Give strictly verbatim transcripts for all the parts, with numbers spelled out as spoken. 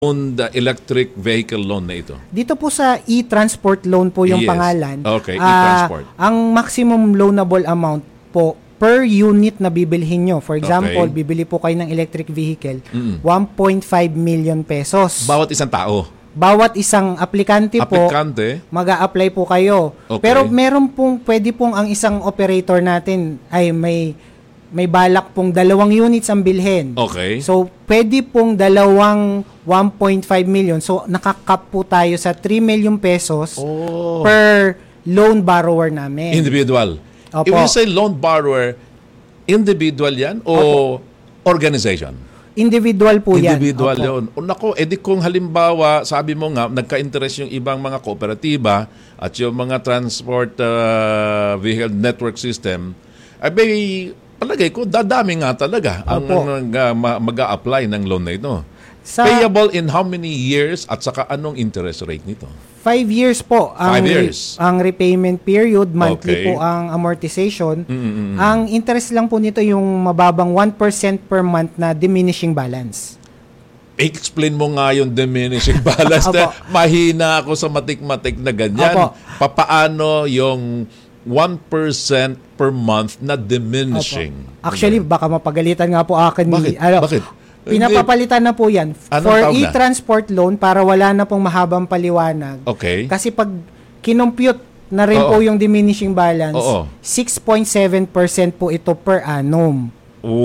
owned uh, electric vehicle loan na ito? Dito po sa e-transport loan po yung Yes. pangalan. Okay, Ah, e-transport. ang maximum loanable amount po per unit na bibilhin nyo. For example, Okay. bibili po kayo ng electric vehicle, Mm-mm. one point five million pesos. Bawat isang tao. Bawat isang aplikante po, Aplikante. mag-a-apply po kayo. Okay. Pero meron pong, pwede pong ang isang operator natin ay may may balak pong dalawang units ang bilhin. Okay. So, pwede pong dalawang one point five million. So, nakakap po tayo sa three million pesos Oh. per loan borrower namin. Individual. Opo. If you say loan borrower, individual yan o organization? Individual po yan. Individual Opo. yun. O nako, edi kung halimbawa, sabi mo nga, nagka-interest yung ibang mga kooperatiba at yung mga transport uh, vehicle network system, ay bay, palagay ko, dadami nga talaga ang Opo. uh, mag-a-apply ng loan na ito. Sa Payable in how many years at saka anong interest rate nito? five years po ang Five years. ang repayment period, monthly Okay. po ang amortization. Mm-mm. Ang interest lang po nito yung mababang one percent per month na diminishing balance. Explain mo nga yung diminishing balance Opo. na mahina ako sa matik-matik na ganyan. Opo. Papaano yung one percent per month na diminishing? Opo. Actually, baka mapagalitan nga po akin ni Bakit? ano, Bakit? pinapapalitan na po yan Anong for tawag na? e-transport loan para wala na pong mahabang paliwanag. Okay. Kasi pag kinompute na rin Oo. po yung diminishing balance, Oo. six point seven percent po ito per annum.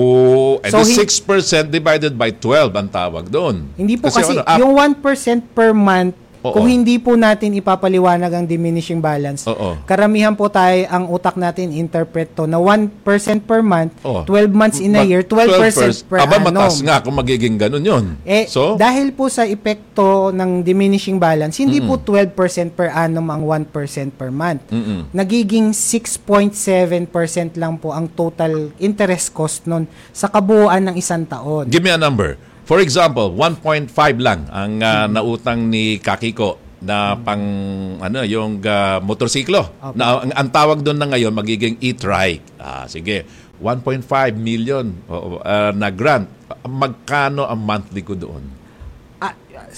Oh, and So, the hin- six percent divided by twelve ang tawag doon. Hindi po kasi, ano, ah, yung one percent per month, Oo. kung hindi po natin ipapaliwanag ang diminishing balance, Oo. karamihan po tayo, ang utak natin interpret to na one percent per month, Oo. twelve months in a Ma- year, twelve percent per Aba, annum. mataas nga kung magiging ganun yun. Eh, so, dahil po sa epekto ng diminishing balance, hindi po twelve percent per annum ang one percent per month. Mm-mm. Nagiging six point seven percent lang po ang total interest cost nun sa kabuuan ng isang taon. give me a number. For example, one point five lang ang uh, nautang ni Kakiko na pang ano yung uh, motorsiklo. Opo. Na ang, ang tawag doon na ngayon magiging e-trike. Ah, sige. one point five million oh, uh, na grant. Magkano ang monthly ko doon? Ah,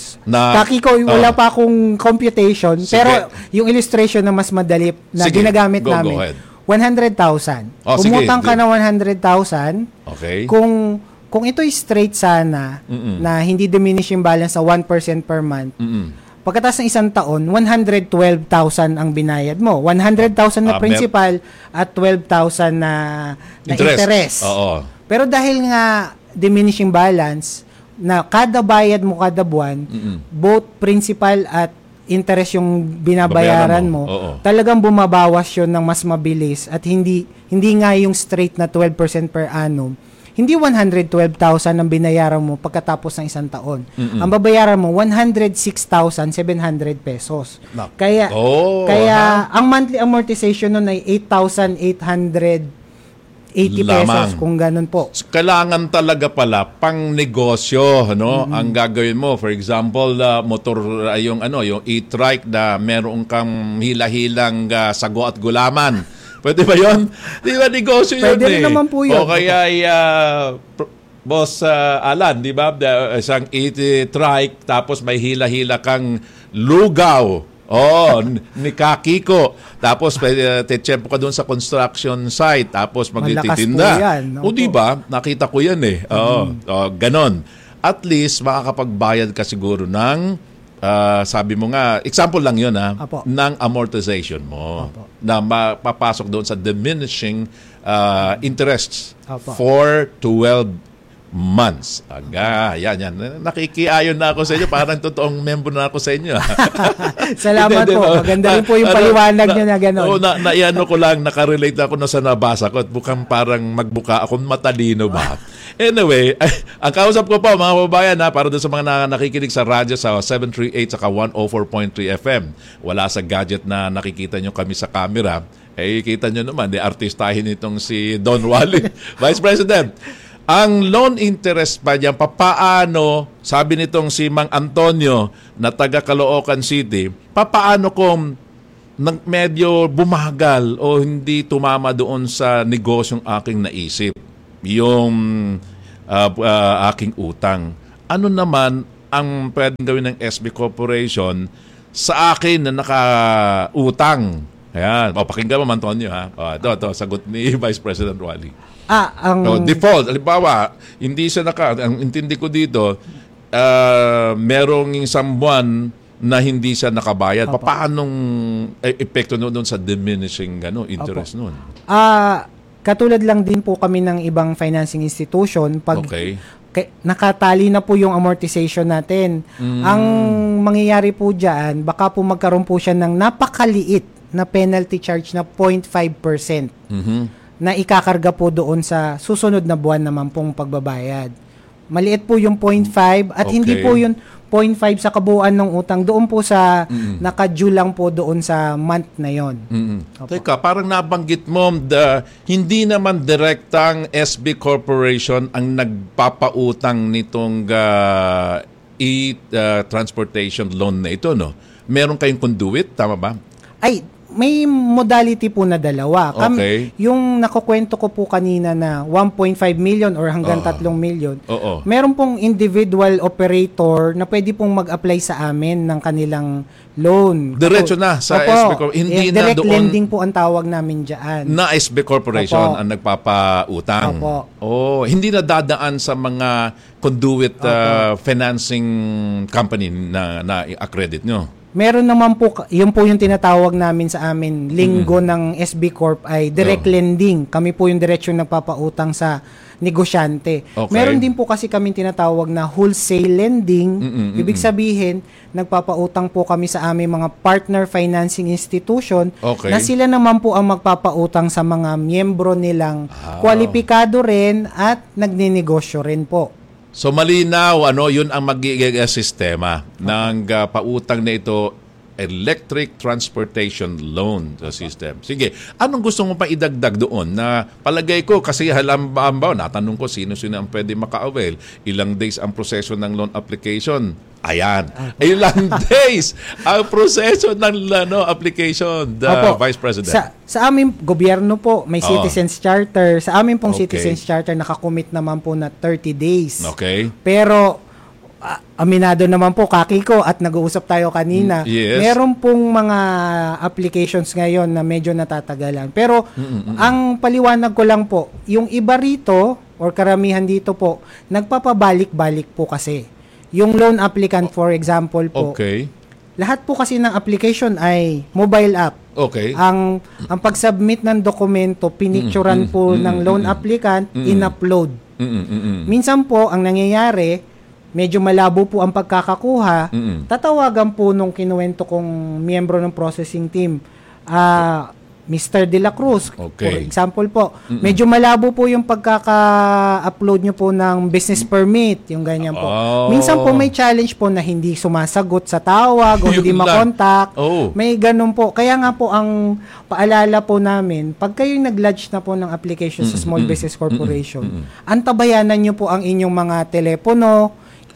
Na Kaki ko, wala Oh. pa akong computation, Sige. pero yung illustration na mas madali na Sige, ginagamit go, go namin, ahead. one hundred thousand. Oh, sige, Umutang ka go. na one hundred thousand, Okay. kung kung ito straight sana, Mm-mm. na hindi diminishing balance sa one percent per month, Mm-mm. pagkatapos ng isang taon, one hundred twelve thousand ang binayad mo. one hundred thousand na Ah, principal at twelve thousand na, na interest. Oo. Pero dahil nga diminishing balance, na kada bayad mo kada buwan, Mm-mm. both principal at interest yung Babayaran binabayaran mo. mo, Oo. talagang bumabawas yun ng mas mabilis at hindi hindi nga yung straight na twelve percent per annum. Hindi one hundred twelve thousand ang binayaran mo pagkatapos ng isang taon. Mm-mm. Ang babayaran mo one hundred six thousand seven hundred pesos. Nak- Kaya Oh, kaya ang monthly amortization nun ay eight thousand eight hundred eighty Lamang. pesos kung ganun po. Kailangan talaga pala pang negosyo, no? Ang gagawin mo, for example, uh, motor uh, yung ano, yung e-trike na meron kang hila-hilang uh, sago at gulaman. Pwede ba 'yon? Di ba negosyo 'yun Pwede eh? rin naman po yun. O kaya ay uh, pr- Boss uh, Alan, di ba? The- Isang e-trike tapos may hila-hila kang lugaw. Oh, n- ni Kakiko. Tapos uh, tetsempo ka doon sa construction site. Tapos magtitinda. Malakas po yan. O di ba? Nakita ko yan eh. Oo, oh, ganon. At least makakapagbayad ka siguro ng ah, sabi mo nga, example lang yun ha, Apo. ng amortization mo. Apo. Na mapapasok doon sa diminishing ah, interests Apo. for twelve months. Aga, yan, yan. Nakikiayon na ako sa inyo. Parang totoong member na ako sa inyo. Salamat Hindi, po. hindi, no. Maganda rin po yung Ano, paliwanag nyo na gano'n. Oo, na, na, ano ko lang, nakarelate ako na sa nabasa ko at bukang parang magbuka ako, matalino ba? Anyway, ay, ang kausap ko po, mga kababayan, ha, para doon sa mga na, nakikinig sa radyo sa seven three eight saka one oh four point three F M. Wala sa gadget na nakikita nyo kami sa camera. Eh, kita nyo naman, di artistahin itong si Don Wally. Vice President, ang loan interest pa niyan, papaano, sabi nitong si Mang Antonio na taga Caloocan City, papaano kung nang medyo bumagal o hindi tumama doon sa negosyong aking naisip, yung uh, uh, aking utang. Ano naman ang pwedeng gawin ng S B Corporation sa akin na nakautang? Ayan. O, pakinggan mo, Antonio, ha? O, ito, ito, sagot ni Vice President Wally. Ah, ang... So, default, halimbawa, hindi siya naka... Ang intindi ko dito, uh, merong isang buwan na hindi siya nakabayad. Opo. Paanong e- epekto noon sa diminishing ano, interest noon? Ah, katulad lang din po kami ng ibang financing institution. Pag Okay. Kay, nakatali na po yung amortization natin. Mm. Ang mangyayari po dyan, baka po magkaroon po siya ng napakaliit na penalty charge na zero point five percent Mhm. na ikakarga po doon sa susunod na buwan naman pong pagbabayad. Maliit po yung zero point five at Okay. hindi po yung zero point five sa kabuuan ng utang. Doon po sa Mm. nakadue lang po doon sa month na yon. Mm-mm. Opo. Teka, parang nabanggit mo, the, hindi naman direktang S B Corporation ang nagpapautang nitong uh, e-transportation loan na ito, no? Meron kayong conduit, tama ba? Ay, may modality po na dalawa. Kami, Okay. Yung nakukwento ko po kanina na one point five million or hanggang Oo. tatlong million, Oo. meron pong individual operator na pwede pong mag-apply sa amin ng kanilang loan. Diretso Opo. na sa Opo. S B Corp. Hindi Eh, na direct doon- lending po ang tawag namin dyan. Na S B Corporation Opo. ang nagpapautang. Opo. Oh, hindi na dadaan sa mga conduit uh, financing company na na accredit nyo. Meron naman po, yun po yung tinatawag namin sa amin, linggo ng S B Corp ay direct Oh. lending. Kami po yung diretsyon nagpapautang sa negosyante. Okay. Meron din po kasi kami tinatawag na wholesale lending. Mm-mm-mm. Ibig sabihin, nagpapautang po kami sa aming mga partner financing institution Okay. na sila naman po ang magpapautang sa mga miyembro nilang Ah. kwalipikado rin at nagninegosyo rin po. So malinaw, ano, yun ang magiging uh, sistema ng uh, pautang na ito, electric transportation loan uh, system. Sige, anong gusto mo pa idagdag doon na palagay ko kasi halambawa, natanong ko sino-sino ang pwede maka-avail, ilang days ang proseso ng loan application. Ayan, ilang days ang proseso ng ano, application, the Opo. Vice President. Sa, sa aming gobyerno po, may Oo. Citizens Charter. Sa amin pong Okay. Citizens Charter, nakakommit naman po na thirty days. Okay. Pero, ah, aminado naman po, kaki ko, at nag-uusap tayo kanina, Mm, yes. meron pong mga applications ngayon na medyo natatagalan. Pero, ang paliwanag ko lang po, yung iba rito, or karamihan dito po, nagpapabalik-balik po kasi. Yung loan applicant, for example po, Okay. lahat po kasi ng application ay mobile app. Okay. Ang ang pag-submit ng dokumento, pinicturan Mm, po mm, ng mm, loan mm, applicant, mm, in-upload. Mm-mm, mm-mm. Minsan po, ang nangyayari, medyo malabo po ang pagkakakuha, Mm-mm. tatawagan po nung kinuwento kong miyembro ng processing team, ah Mister De La Cruz, Okay. for example po, medyo malabo po yung pagkaka-upload nyo po ng business permit, yung ganyan po. Oh. Minsan po may challenge po na hindi sumasagot sa tawag o hindi Yun lang. makontak. Oh. May ganun po. Kaya nga po ang paalala po namin, pag kayo nag-lodge na po ng application sa Small Business Corporation, antabayanan nyo po ang inyong mga telepono,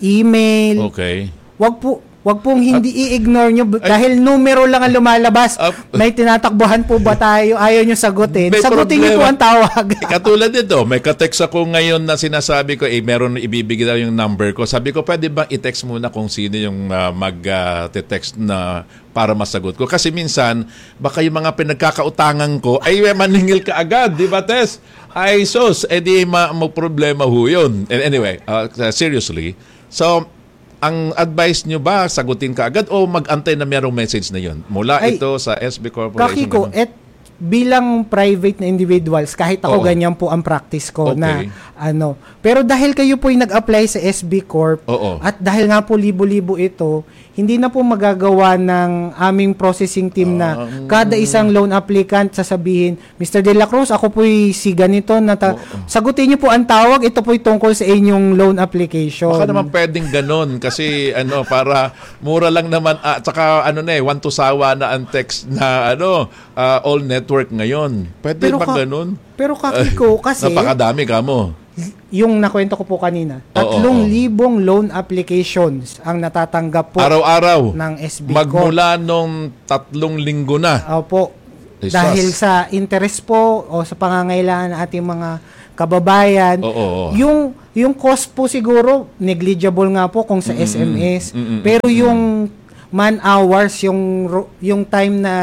email. Okay. Wag po Wag pong hindi i-ignore nyo b- dahil numero lang ang lumalabas. Up. May tinatakbuhan po ba tayo? Ayaw nyo sagutin. May Sagutin nyo po problema. ang tawag. Eh, katulad nito, may ka-text ako ngayon na sinasabi ko, eh, meron ibibigay daw yung number ko. Sabi ko, pwede bang i-text muna kung sino yung uh, mag-text na para masagot ko? Kasi minsan, baka yung mga pinagkakautangan ko, ay maningil ka agad, di ba, Tess? Ay, sos, edi ma- problema ho yun. And anyway, uh, seriously, so, ang advice nyo ba, sagutin ka agad o mag-antay na merong message na yun? Mula Ay, ito sa S B Corporation. Kaki ko, ganun. et bilang private na individuals, kahit ako Oo. ganyan po ang practice ko Okay. na ano. Pero dahil kayo po yung nag-apply sa S B Corp Oo. at dahil nga po libo-libo ito, hindi na po magagawa ng aming processing team na Ah, kada isang loan applicant sasabihin, Mister De La Cruz, ako po'y si ganito na ta- sagutin niyo po ang tawag, ito po'y tungkol sa inyong loan application. Baka naman pwedeng ganun kasi ano para mura lang naman at saka ano na eh one to sawa na ang text na ano ah, all network ngayon. Pwede Pero ba ka- ganun? Pero kaki ko kasi Napakadami ka mo. yung nakwento ko po kanina, Oo, tatlong oo. libong loan applications ang natatanggap po Araw-araw. ng S B Corp. Magmula nung tatlong linggo na. Opo. Ay, Dahil sus. sa interest po o sa pangangailangan ng ating mga kababayan. Oo, oo, oo. Yung yung cost po siguro negligible nga po kung sa S M S. Mm-mm. Pero yung man hours, yung yung time na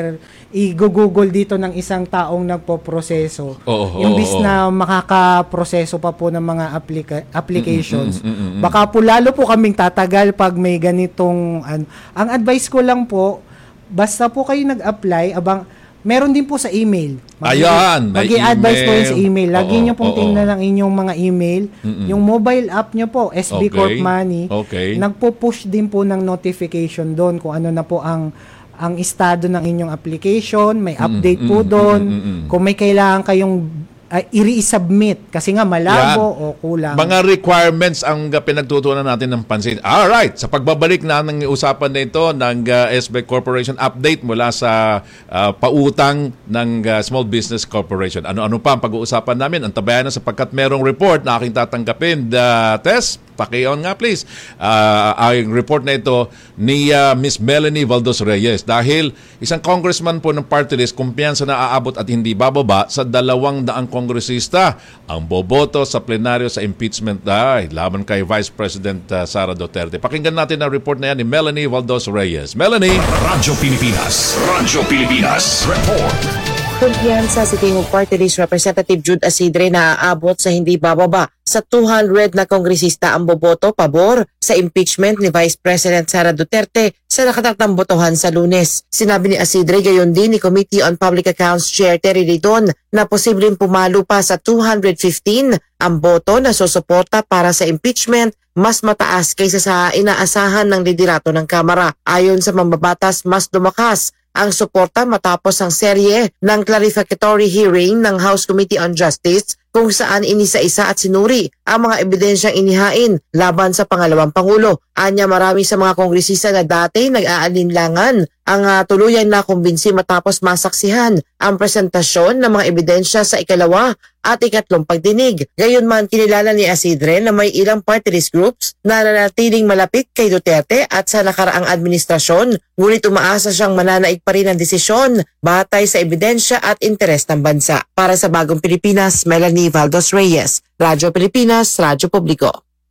i-google dito ng isang taong nagpo-proseso, oh, yung bis oh, oh. na makakaproseso pa po ng mga applica- applications, mm, mm, mm, mm. baka po lalo po kaming tatagal pag may ganitong ano. Ang advice ko lang po, basta po kayo nag-apply, abang meron din po sa email. Mag- Ayan, may Mag-i-advise po email. yun sa email. Lagi Oo, nyo pong oo. tingnan ang inyong mga email. Mm-mm. Yung mobile app nyo po, S B Okay. Corp Money, Okay. nagpo-push din po ng notification doon kung ano na po ang ang estado ng inyong application, may update po mm, doon. mm, mm, mm. Kung may kailangan kayong uh, i-resubmit kasi nga malabo Yan. o kulang. Mga requirements ang uh, pinagtutunan natin ng pansin. Alright, sa pagbabalik na ng usapan na ito ng uh, S B Corporation update mula sa uh, pautang ng uh, Small Business Corporation. Ano-ano pa ang pag-uusapan namin? Ang tabayan na sapagkat merong report na aking tatanggapin. Uh, Tess, paki-on nga please. Uh, ang report na ito ni uh, Miss Melanie Valdos Reyes dahil isang congressman po ng party list, kumpiyansa na aabot at hindi bababa sa dalawang daang kongresista ang boboto sa plenaryo sa impeachment ay laban kay Vice President uh, Sara Duterte. Pakinggan natin ang report na yan ni Melanie Valdos Reyes. Melanie! Radyo Pilipinas. Radyo Pilipinas. Report. Kumpiyansa si King of Party List Representative Jude Asidre na aabot sa hindi bababa sa two hundred na kongresista ang boboto pabor sa impeachment ni Vice President Sara Duterte sa nakatakdang botohan sa Lunes. Sinabi ni Asidre gayon din ni Committee on Public Accounts Chair Terry Ridon na posibleng pumalo pa sa two hundred fifteen ang boto na susuporta para sa impeachment, mas mataas kaysa sa inaasahan ng liderato ng Kamara. Ayon sa mambabatas, mas lumakas ang suporta matapos ang serye ng clarificatory hearing ng House Committee on Justice kung saan inisa-isa at sinuri ang mga ebidensyang inihain laban sa pangalawang Pangulo. Anya marami sa mga kongresista na dati nag-aalinlangan ang uh, tuluyan na kumbinsi matapos masaksihan ang presentasyon ng mga ebidensya sa ikalawa at ikatlong pagdinig. Gayunman kinilala ni Asidre na may ilang party list groups na nanatiling malapit kay Duterte at sa nakaraang administrasyon, ngunit umaasa siyang mananaig pa rin ang desisyon batay sa ebidensya at interes ng bansa. Para sa Bagong Pilipinas, Melanie Valdos Reyes, Radyo Pilipinas, Radyo Publiko.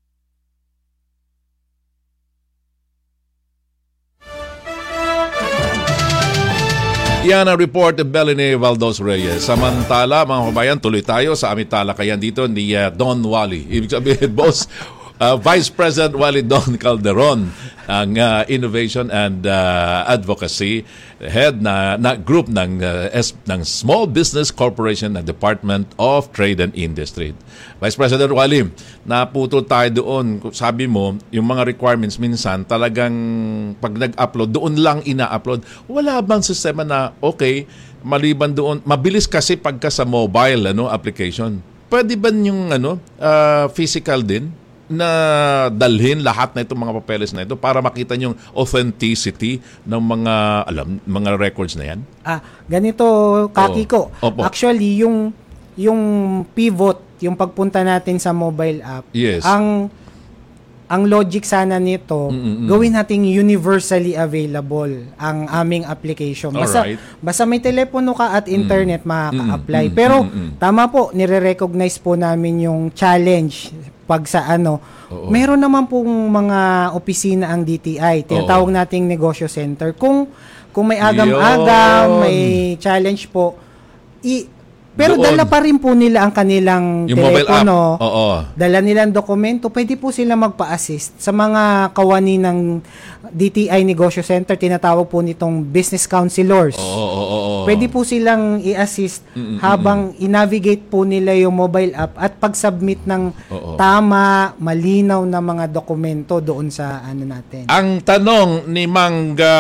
Yan ang report of Melanie Valdos Reyes. Samantala, mga kabayan, tuloy tayo sa aming talakayan dito ni uh, Don Wally. Ibig sabihin, boss, uh, Vice President Wally Don Calderon, ang uh, Innovation and uh, Advocacy Head na, na group ng, uh, S, ng Small Business Corporation ng Department of Trade and Industry. Vice President Wally, naputol tayo doon. Sabi mo, yung mga requirements minsan talagang pag nag-upload, doon lang ina-upload. Wala bang sistema na, okay, maliban doon, mabilis kasi pagka sa mobile ano application. Pwede ba yung ano, uh, physical din na dalhin lahat na itong mga papeles na ito para makita yung authenticity ng mga alam mga records na yan? Ah, ganito, Kaki ko. Opo. Actually, yung yung pivot, yung pagpunta natin sa mobile app, Yes. ang ang logic sana nito, Mm-mm. gawin nating universally available ang aming application. Basta, Alright. basta may telepono ka at internet, makaka-apply. Mm-mm. Pero, Mm-mm. tama po, nire-recognize po namin yung challenge pag sa ano. Oo. Meron naman pong mga opisina ang D T I, tinatawag nating negosyo center. Kung kung may agam-agam, Yun. may challenge po, i pero Doon. dala pa rin po nila ang kanilang Yung mobile app. telepono. Oo. Dala nilang dokumento, pwede po sila magpa-assist sa mga kawani ng D T I Negosyo Center, tinatawag po nitong business counselors. Oo, oo, oo. Pwede po silang i-assist Mm-mm, habang i-navigate po nila yung mobile app at pag-submit ng Oo. tama, malinaw na mga dokumento doon sa ano natin. Ang tanong ni Mangga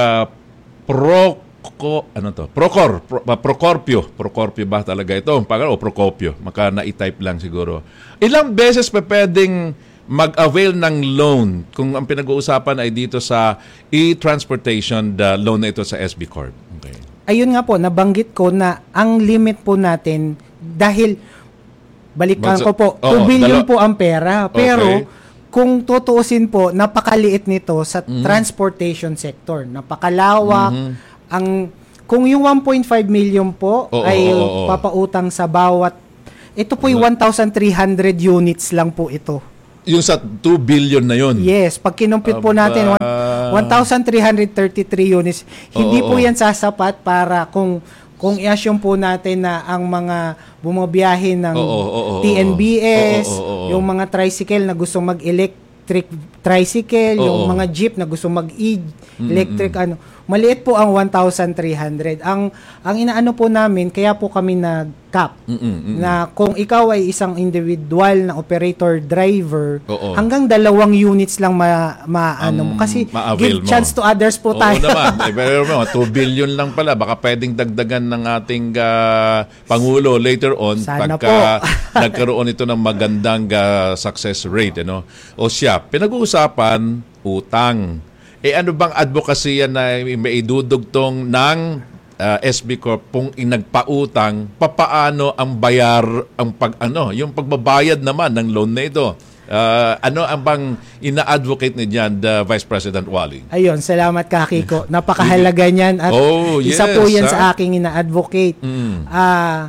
Pro ko ano to? Procor, Pro, uh, Procorpio. Procorpio ba talaga ito? Pag o Procopio, maka na-type lang siguro. Ilang beses pa pwedeng mag-avail ng loan kung ang pinag-uusapan ay dito sa e-transportation the loan na ito sa S B Corp? Okay. Ayun nga po, nabanggit ko na ang limit po natin dahil balikan Bagsa- ko po, Oo, two billion dala- po ang pera. Pero Okay. kung tutuusin po, napakaliit nito sa transportation sector. Napakalawak. Ang kung yung one point five million po Oo, ay oo, oo. papautang sa bawat Ito po yung one thousand three hundred units lang po ito. Yung sa two billion na yun. Yes, pag kinumpit po Aba. natin one thousand three hundred thirty-three units, hindi Oo, po oo. yan sasapat para kung kung i-assume po natin na ang mga bumabiyahe ng Oo, oo, oo, T N B S, oo, oo, oo. yung mga tricycle na gusto mag-electric tricycle, Oo. yung mga jeep na gusto mag-electric ano, maliit po ang one thousand three hundred. Ang ang inaano po namin, kaya po kami nag-cap Mm-mm, mm-mm. na kung ikaw ay isang individual na operator driver, Oo. hanggang dalawang units lang ma, ma ano mo. Kasi ma-avail give mo. chance to others po Oo tayo. naman. Eh, pero mo, two billion lang pala. Baka pwedeng dagdagan ng ating ah, Pangulo later on Sana pagka nagkaroon ito ng magandang ah, success rate. Ano? O siya, pinag-uusapan, utang. Eh ano bang advocacy yan na may idudugtong ng uh, S B Corp kung inagpautang, papaano ang bayar, ang pag ano, yung pagbabayad naman ng loan na ito? Uh, ano ang bang ina-advocate ni diyan, the Vice President Wally? Ayun, salamat ka, Kiko. Napakahalaga niyan at Oh, isa yes, po yan ah. sa aking ina-advocate. Mm. Ah,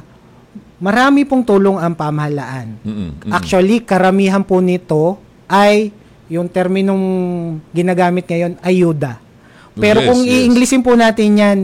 marami pong tulong ang pamahalaan. Mm-mm, mm-mm. Actually, karamihan po nito ay yung terminong ginagamit ngayon, ayuda. Pero Yes, kung yes. i-Englishin po natin yan,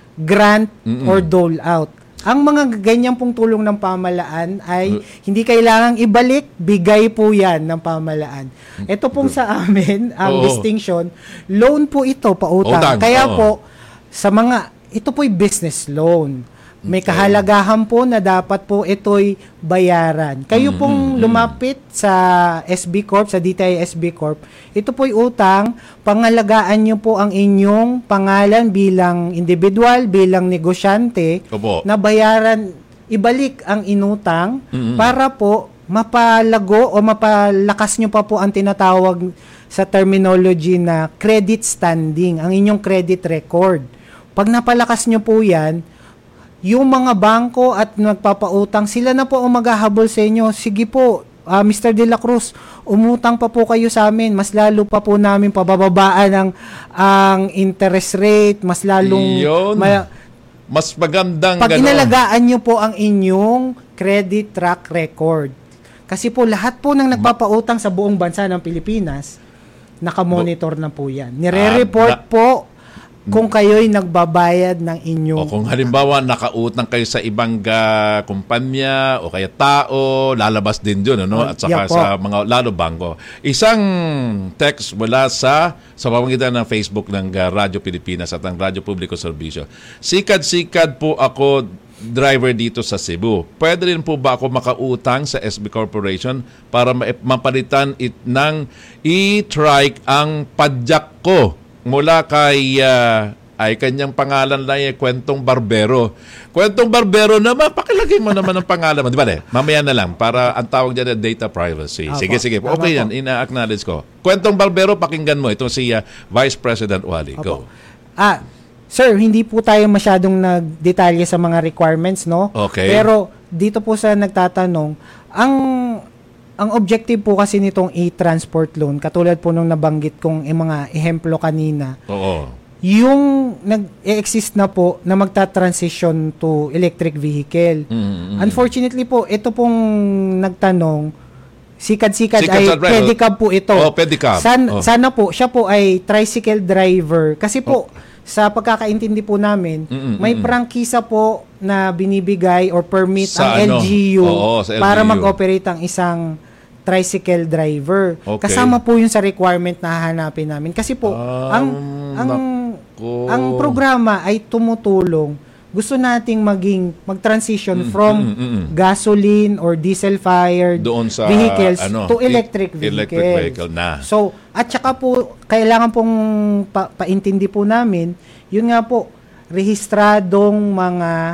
grant Mm-mm. or dole out. Ang mga ganyan pong tulong ng pamahalaan ay Uh. hindi kailangang ibalik, bigay po yan ng pamahalaan. Ito pong sa amin, ang Oo. distinction, loan po ito, pautang. Utang, Kaya oo. po, sa mga, ito po'y business loan. May Okay. kahalagahan po na dapat po ito'y bayaran. Kayo Mm, pong mm, mm. lumapit sa S B Corp, sa D T I S B Corp, ito po'y utang, pangalagaan nyo po ang inyong pangalan bilang individual, bilang negosyante, Opo. na bayaran, ibalik ang inutang Mm-mm. para po mapalago o mapalakas nyo pa po ang tinatawag sa terminology na credit standing, ang inyong credit record. Pag napalakas nyo po yan, yung mga bangko at nagpapautang, sila na po ang maghahabol sa inyo. Sige po, ah, Mister De La Cruz, umutang pa po kayo sa amin. Mas lalo pa po namin pabababaan ang, ang interest rate. Mas lalong... Yun. ma- Mas magandang pag gano. inalagaan nyo po ang inyong credit track record. Kasi po lahat po ng nagpapautang sa buong bansa ng Pilipinas, nakamonitor na po yan. Nire-report Ah, na- po kung kayo'y nagbabayad ng inyong... O kung halimbawa nakautang kayo sa ibang ah, kumpanya o kaya tao, lalabas din doon, ano? Oh, At saka yeah po. sa mga lalo bangko. Isang text mula sa sa pamamagitan ng Facebook ng ah, Radyo Pilipinas at ng Radyo Publiko Serbisyo. Sikad-sikad po ako driver dito sa Cebu. Pwede rin po ba ako makautang sa S B Corporation para ma- mapalitan it ng e-trike ang padyak ko mula kay ah, ay kanyang pangalan lang ay Kwentong Barbero. Kwentong Barbero naman, pakilagay mo naman ang pangalan mo. Di ba, le? Mamaya na lang para ang tawag dyan ay data privacy. Apo. Sige, sige. Tama Okay po. yan, ina-acknowledge ko. Kwentong Barbero, pakinggan mo. Ito si ah, Vice President Wally. Go. Ah, sir, hindi po tayo masyadong nagdetalye sa mga requirements, no? Okay. Pero dito po sa nagtatanong, ang ang objective po kasi nitong e-transport loan, katulad po nung nabanggit kong yung mga ehemplo kanina, Oo. yung nag-exist na po na magta-transition to electric vehicle. Mm, mm. Unfortunately po, ito pong nagtanong, sikad-sikad Sikad ay sa driver. pedicab po ito. Oh, pedicab. San- Oh. Sana po, siya po ay tricycle driver. Kasi po, sa pagkakaintindi po namin, Mm-mm, may mm-mm. prangkisa po na binibigay or permit Sa ang ano? L G U Oo, sa L G U. para mag-operate ang isang tricycle driver. Okay. Kasama po yun sa requirement na hahanapin namin. Kasi po, Ah, ang ang nako. ang programa ay tumutulong. Gusto nating maging mag-transition from mm, mm, mm. gasoline or diesel-fired Doon sa, vehicles ano, to electric e- vehicles. electric vehicle na. So, at saka po, kailangan pong pa- paintindi po namin, yun nga po, rehistradong mga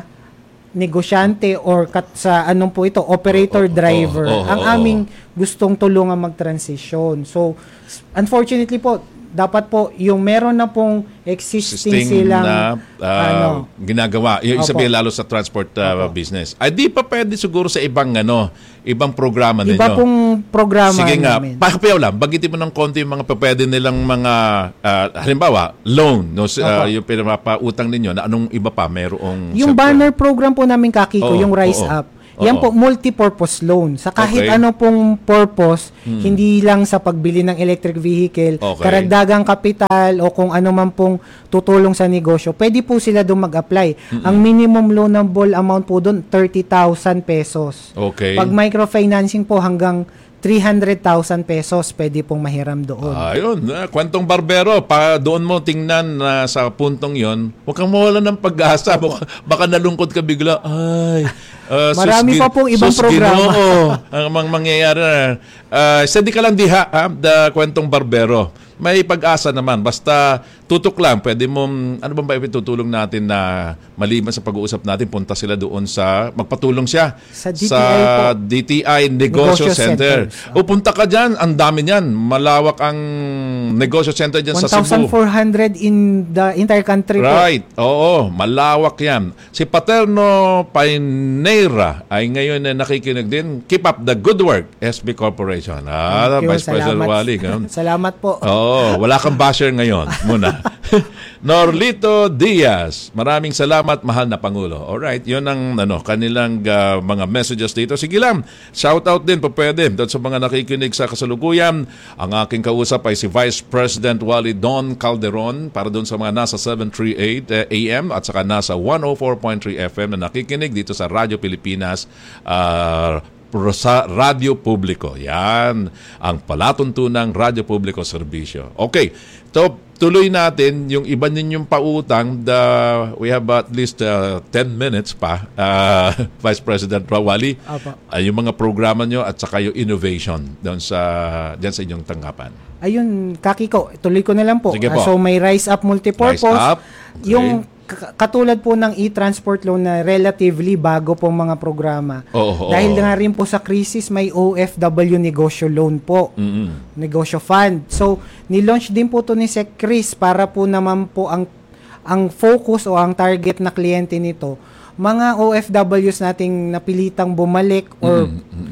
negosyante or kat sa anong po ito, operator Oo, oo, driver, oo, oo, ang oo. aming gustong tulungan mag-transition. So, s- unfortunately po, dapat po, yung meron na pong existing Existing silang, na ah, ano, ginagawa. Yung Opo. sabihin lalo sa transport ah, business. Ay di pa pwede siguro sa ibang ano, ibang programa ninyo. iba pong programa Sige nga, namin. pakipayaw lang, bagitin mo ng konti yung mga pwede nilang mga, ah, halimbawa, loan, no, s- ah, Opo. yung pinapautang ninyo, na anong iba pa, merong... Yung siyempre- banner program po namin, Kakiko, Oo, yung Rise oo. Up, Yan Oo. po, multi-purpose loan. Sa kahit Okay. ano pong purpose, hindi lang sa pagbili ng electric vehicle, Okay. karagdagang kapital o kung ano man pong tutulong sa negosyo, pwede po sila doon mag-apply. Ang minimum loanable amount po doon, thirty thousand pesos. Okay. Pag microfinancing po hanggang three hundred thousand pesos, pwede pong mahiram doon. Ayun, ah, kwentong barbero, pa doon mo tingnan na sa puntong yon, huwag kang mawala ng pag-asa. Baka, baka nalungkot ka bigla. Ay, ah, Marami sus- pa pong ibang sus- programa. Ginoo, ang mang mangyayari na. Uh, steady ka lang diha, ha, the kwentong barbero. May pag-asa naman. Basta tutok lang. Pwede mo, ano ba ba itutulong natin na maliban sa pag-uusap natin, punta sila doon sa, magpatulong siya Sa D T I sa po. D T I Negosyo Negosyo Center. Centers. O punta ka dyan, ang dami niyan. Malawak ang negosyo center dyan sa Cebu. one thousand four hundred in the entire country po. Right. Oo, malawak yan. Si Paterno Painera ay ngayon na nakikinig din. Keep up the good work, S B Corporation. Ah, Thank you. Vice President Salamat. Wally. ganun. Salamat po. Oo, wala kang basher ngayon. Muna. Norlito Diaz, maraming salamat, mahal na Pangulo. Alright, yun ang ano, kanilang uh, mga messages dito. Sige lang, shout out din po pwede doon sa mga nakikinig sa kasalukuyan. Ang aking kausap ay si Vice President Wally Don Calderon para doon sa mga nasa seven thirty-eight A M at saka nasa one oh four point three F M na nakikinig dito sa Radyo Pilipinas, uh, sa Radyo Publiko. Yan ang palatuntunang Radyo Publiko Serbisyo. Okay, so tuloy natin yung iba ninyong pautang. The, we have at least uh, ten minutes pa, uh, Vice President Wally. Apo. Uh, yung mga programa nyo at saka yung innovation doon sa, dyan sa inyong tanggapan. Ayun, Kaki ko, tuloy ko na lang po. Sige po. Ah, so may Rise Up Multipurpose. Rise Up. Okay. Yung k- katulad po ng e-transport loan na relatively bago pong mga programa. Oo, oo, Dahil oo. nga rin po sa crisis, may O F W negosyo loan po. Mm-mm. Negosyo fund. So, nilaunch din po to ni Sec Chris para po naman po ang ang focus o ang target na kliyente nito, mga O F Ws nating napilitang bumalik or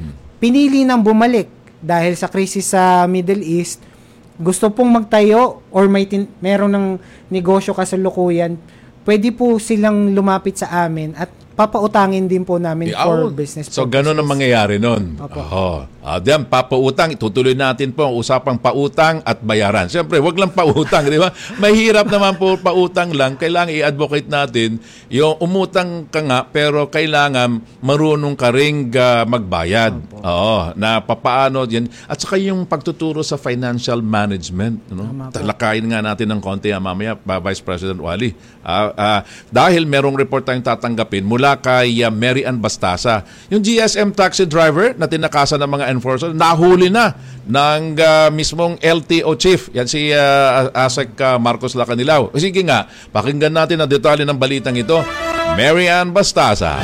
pinili nang bumalik dahil sa krisis sa Middle East, gusto pong magtayo or may tin- meron ng negosyo kasalukuyan, pwede po silang lumapit sa amin at papautangin din po namin Yeah, for oh, business So, purposes. ganun ang mangyayari nun. Opo. Oho. Ah, diyan, papautang. Itutuloy natin po ang usapang pautang at bayaran. Siyempre, wag lang pautang, di ba? Mahirap naman po pautang lang. Kailangan i-advocate natin yung umutang ka nga, pero kailangan marunong ka ring ah, magbayad. Oo. Na papaano yan. At saka yung pagtuturo sa financial management. No? Talakayin nga natin ng konti ah, mamaya, pa Vice President Wally. Ah, ah, dahil merong report tayong tatanggapin mula kay uh, Mary Ann Bastasa. Yung G S M taxi driver na tinakasan ng mga enforcer, nahuli na ng uh, mismong L T O chief. Yan si uh, Asek uh, Marcos Lacanilao. Sige nga, pakinggan natin ang detalye ng balitang ito. Mary Ann Bastasa.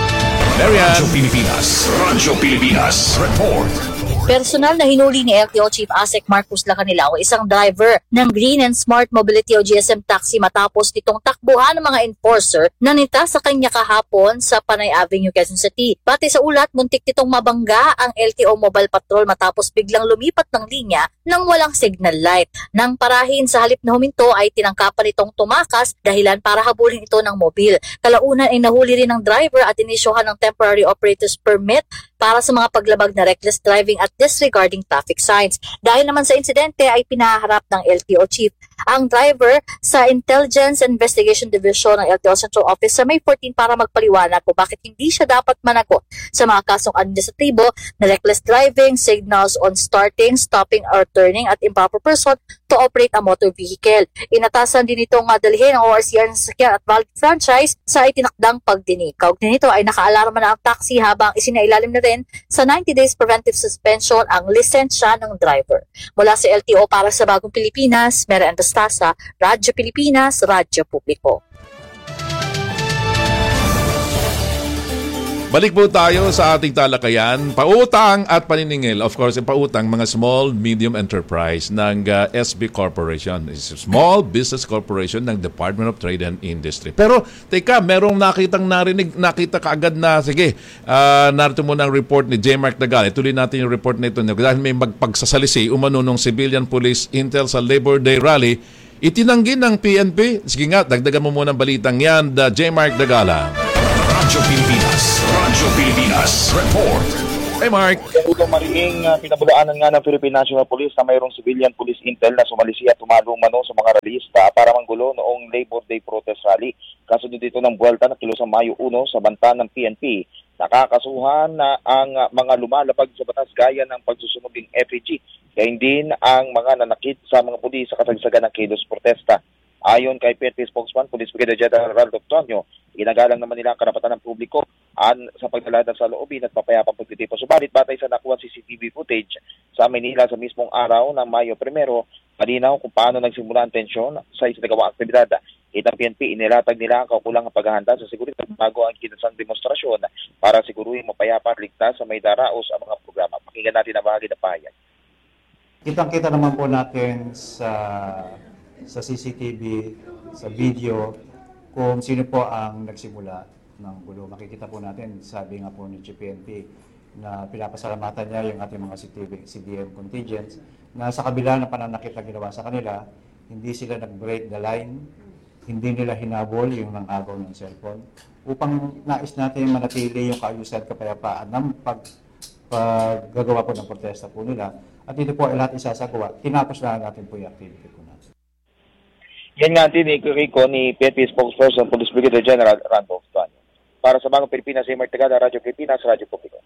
Mary Ann. Radyo Pilipinas. Radyo Pilipinas. Report. Personal na hinuli ni L T O Chief Asek Marcos Lacanilao, isang driver ng Green and Smart Mobility o G S M taxi matapos nitong takbuhan ng mga enforcer na nita sa kanya kahapon sa Panay Avenue, Quezon City. Pati sa ulat, muntik nitong mabangga ang L T O Mobile Patrol matapos biglang lumipat ng linya nang walang signal light. Nang parahin sa halip na huminto ay tinangkapan itong tumakas dahilan para habulin ito ng mobil. Kalaunan ay nahuli rin ng driver at inisyuhan ng Temporary Operator's Permit para sa mga paglabag na reckless driving at disregarding traffic signs. Dahil naman sa insidente ay pinaharap ng L T O Chief ang driver sa Intelligence and Investigation Division ng L T O Central Office sa May fourteen para magpaliwanag kung bakit hindi siya dapat managot sa mga kasong administratibo na reckless driving, signals on starting, stopping or turning at improper person to operate a motor vehicle. Inatasan din itong uh, dalhin ang O R C R ng sasakyan at valid franchise sa itinakdang pagdinig. Kaugnay nito ay nakaalarma na ang taxi habang isinailalim na rin sa ninety days preventive suspension ang lisensya ng driver. Mula sa L T O para sa Bagong Pilipinas, Mary Ann Bastasa, Radyo Pilipinas, Radyo Publiko. Balik po tayo sa ating talakayan. Pautang at paniningil. Of course, yung pautang, mga small, medium enterprise ng uh, S B Corporation. It's a Small Business Corporation ng Department of Trade and Industry. Pero, teka, merong nakitang narinig, nakita kaagad na, sige, uh, narito muna ang report ni J. Mark Dagal. Ituloy natin yung report nito. Dahil may magpagsasalisi, umano ng Civilian Police Intel sa Labor Day Rally, itinanggi ng P N P. Sige nga, dagdagan mo muna ang balitang yan, the J. Mark Dagala. Radyo Pilipinas. Radyo Pilipinas. Report. Hey, Mark. Utong mariing uh, pinabulaanan nga ng Philippine National Police na mayroong civilian police intel na sumalisi at tumalong-mano sa mga ralista para manggulo noong Labor Day protest rally. Kasunod dito ng buwelta na kilusang Mayo one sa banta ng P N P. Nakakasuhan na ang uh, mga lumalabag sa batas gaya ng pagsusunuging effigy. Gayon din ang mga nanakit sa mga pulis sa kasagsagan ng kilos protesta. Ayon kay P N P spokesman, Police Brigadier General Doctonio, inagalang naman nila ang karapatan ng publiko an sa paglalada sa loobin at papayapang pagtitipo. Subalit batay sa nakuha C C T V footage sa Manila sa mismong araw ng Mayo one, malinaw kung paano nagsimula ang tensyon sa isinagawang aktibidad. Kitang P N P, inilatag nila ang kaukulang paghahanda sa seguridad bago ang kinasang demonstrasyon para siguruhin mapayapa at ligtas sa may daraos ang mga programa. Pakinggan natin ang bahagi ng pahayag. Kitang-kita naman po natin sa sa C C T V, sa video, kung sino po ang nagsimula ng gulo. Makikita po natin, sabi nga po ni G P N P, na pinapasalamatan niya yung ating mga C B M contingents na sa kabila ng pananakit na ginawa sa kanila, hindi sila nag-break the line, hindi nila hinabol yung ng agaw ng cellphone, upang nais natin manatili yung kaayusan, kapayapaan ng pag, paggagawa po ng protesta po nila. At ito po ay lahat isasagawa. Tinapos na natin po yung activity po natin. Yan nga din ni Rico ni P N P spokesperson, Police Brigadier General Randolph Tuanyo. Para sa Bagong Pilipinas, Mark Tagada, Radyo Pilipinas, Radyo Publiko.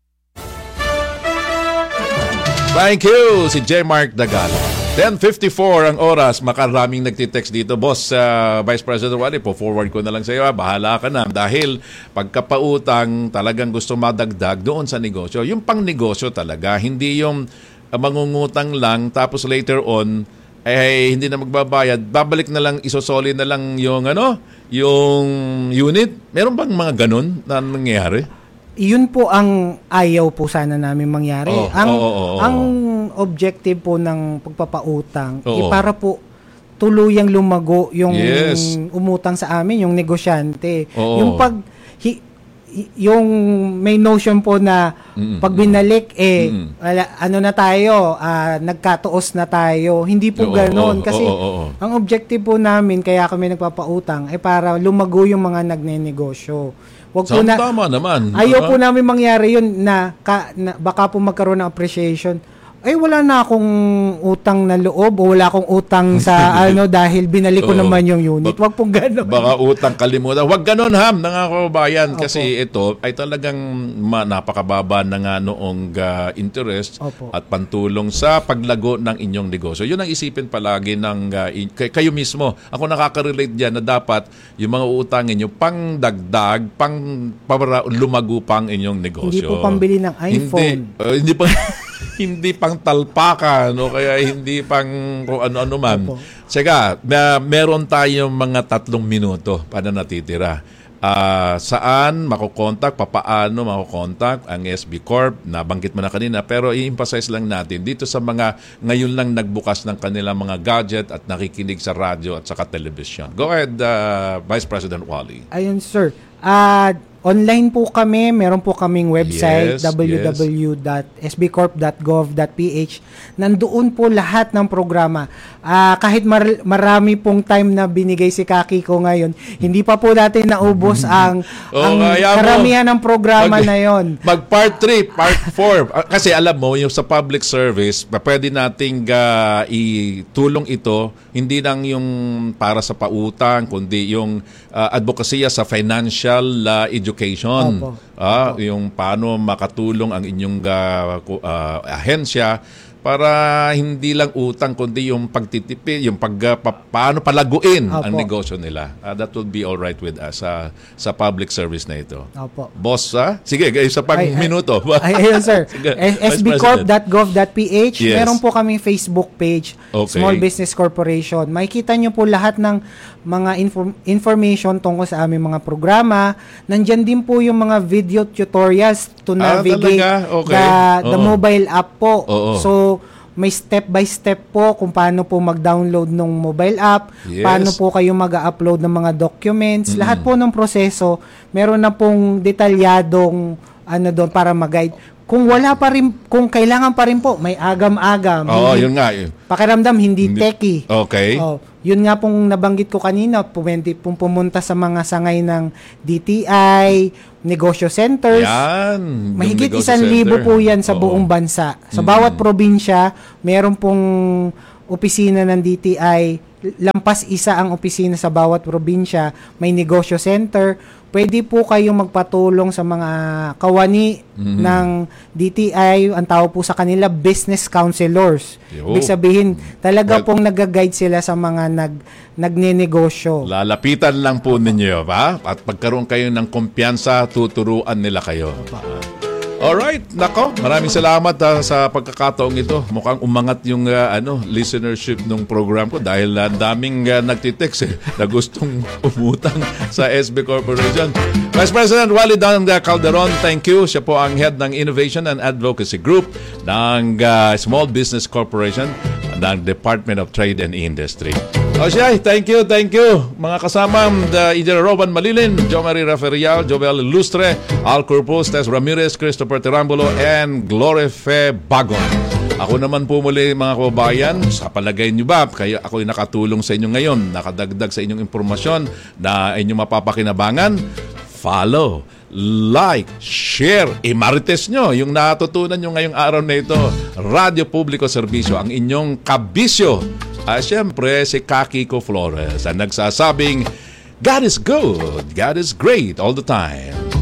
Thank you, si J. Mark Dagalo. ten fifty-four ang oras, makaraming nagtitext dito. Boss, uh, Vice President Wally, po forward ko na lang sa iyo. Bahala ka na. Dahil pagkapautang, talagang gusto madagdag doon sa negosyo. Yung pang negosyo talaga, hindi yung uh, mangungutang lang, tapos later on, eh hindi na magbabayad, babalik na lang, isosoli na lang yung ano, yung unit. Meron bang mga ganun na nangyayari? Yun po ang ayaw po sana namin mangyari. Oh, ang oh, oh, oh, ang objective po ng pagpapautang oh, eh, para po tuluyang lumago yung yes. umutang sa amin, yung negosyante. Oh, yung pag hi, yung may notion po na mm-mm, pag binalik eh mm-mm. wala, ano na tayo, uh, nagkatuos na tayo. Hindi po Oo, ganoon oo, kasi oo, oo. ang objective po namin kaya kami nagpapautang ay para lumago yung mga nagnenegosyo. Wag po na, tama naman. ayaw po namin mangyari yun na, ka, na baka po magkaroon ng appreciation. Ay wala na akong utang na loob o wala akong utang sa ano dahil binalik ko Oo. naman yung unit. Wag pong gano'n. Baka utang kalimutan. Wag ganon, ham, mga kababayan. Opo. Kasi ito ay talagang ma- napakababa na nga noong uh, interest Opo. at pantulong sa paglago ng inyong negosyo. Yun ang isipin palagi ng uh, in- kay- kayo mismo. Ako nakaka-relate dyan na dapat yung mga uutangin nyo pang dagdag, pang para lumago pang inyong negosyo. Hindi po pambili ng iPhone. Hindi, uh, hindi pa hindi pang talpakan o kaya hindi pang kung ano-ano man. Opo. Saka, na, meron tayong mga tatlong minuto pa na natitira. Uh, saan makukontak, papaano makukontak ang S B Corp, nabanggit mo na kanina, pero i-emphasize lang natin dito sa mga ngayon lang nagbukas ng kanilang mga gadget at nakikinig sa radyo at saka television. Go ahead, uh, Vice President Wally. Ayun, sir. Ah, online po kami, meron po kaming website Yes, w w w dot s b corp dot gov dot p h. Nandoon po lahat ng programa. Ah, kahit mar- marami pong time na binigay si Kaki ko ngayon, hindi pa po natin naubos ang Oh, ang kaya mo. karamihan ng programa Mag- na 'yon. Mag part three, part four. Ah, Kasi alam mo, yung sa public service, pwede nating uh, itulong ito, hindi lang yung para sa pautang, kundi yung uh, advokasya sa financial uh, education. Opo. Ah, yung paano makatulong ang inyong uh, ku- uh, ahensya para hindi lang utang kundi yung pagtitipid, yung pag uh, pa, paano palaguin Opo. ang negosyo nila. Uh, that will be all right with us sa sa public service na ito. Opo. Boss, ha? Sige, isa pang Ay, ay. minuto. Ay, ayun, sir. Sige, s b Vice corp President. dot gov dot p h. Yes. Meron po kaming Facebook page, Okay. Small Business Corporation. Makikita nyo po lahat ng mga inform- information tungkol sa aming mga programa. Nandyan din po yung mga video tutorials to Ah, navigate talaga? Okay. the, the Oo. mobile app po. Oo. So, may step-by-step po kung paano po mag-download ng mobile app, Yes. paano po kayo mag-upload ng mga documents. Lahat po ng proseso, meron na pong detalyadong ano doon para mag-guide. Kung wala pa rin, kung kailangan pa rin po, may agam-agam. Oo, Hindi- yun nga. eh. Pakiramdam, hindi, Hindi- techie. Okay. Oh, yun nga pong nabanggit ko kanina, pwede pong pumunta sa mga sangay ng D T I, negosyo centers. Yan. Mahigit yung isang negosyo libo center. po yan sa Oo. buong bansa. Sa Mm. bawat probinsya, meron pong opisina ng D T I. Lampas isa ang opisina sa bawat probinsya. May negosyo center. Pwede po kayong magpatulong sa mga kawani Mhm. ng D T I. Ang tawag po sa kanila, business counselors. Yo. Ibig sabihin, talaga Well- pong nag-guide sila sa mga nag nagnenegosyo. Lalapitan lang po ninyo, ba? At pagkaroon kayo ng kumpiyansa, tuturuan nila kayo. Alright, nako, maraming salamat ah, sa pagkakataong ito. Mukhang umangat yung ah, ano, listenership ng program ko dahil ah, daming uh, nagtitext eh, na gustong umutang sa S B Corporation. Vice President Wally Don Calderon, thank you. Siya po ang head ng Innovation and Advocacy Group ng ah, Small Business Corporation ng Department of Trade and Industry. O siya, thank you, thank you. Mga kasama, the Engineer Roban Malilin, Jo Marie Raferial, Joel Lustre, Al Corpus, Tess Ramirez, Christopher Tirambulo, and Glorife Bagon. Ako naman po muli mga kababayan, sa palagay nyo ba, kaya ako'y nakatulong sa inyo ngayon, nakadagdag sa inyong impormasyon na inyong mapapakinabangan? Follow, like, share, imarites nyo yung natutunan nyo ngayong araw na ito. Radyo Publiko Serbisyo, ang inyong kabisyo. Ah, siyempre, si Kakiko Flores ang nagsasabing, God is good, God is great all the time.